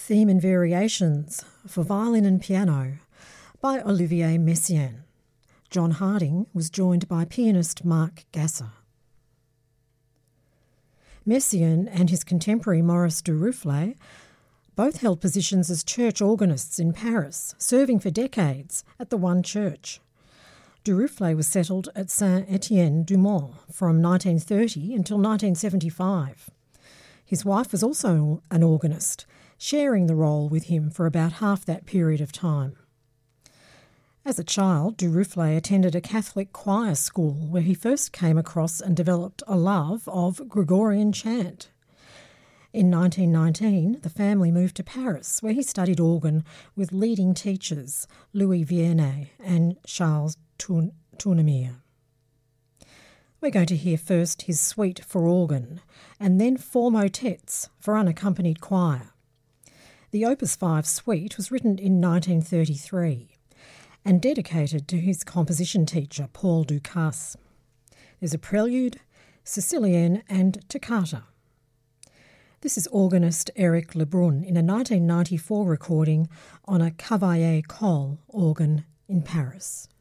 Theme and Variations for Violin and Piano by Olivier Messiaen. John Harding was joined by pianist Marc Gasser. Messiaen and his contemporary Maurice Duruflé both held positions as church organists in Paris, serving for decades at the One Church. Duruflé was settled at Saint-Étienne-du-Mont from 1930 until 1975. His wife was also an organist, sharing the role with him for about half that period of time. As a child, Duruflé attended a Catholic choir school where he first came across and developed a love of Gregorian chant. In 1919, the family moved to Paris, where he studied organ with leading teachers Louis Vierney and Charles Tournemire. We're going to hear first his suite for organ, and then 4 motets for unaccompanied choir. The Opus 5 suite was written in 1933 and dedicated to his composition teacher, Paul Ducasse. There's a prelude, Sicilienne and toccata. This is organist Eric Lebrun in a 1994 recording on a Cavaillé Coll organ in Paris.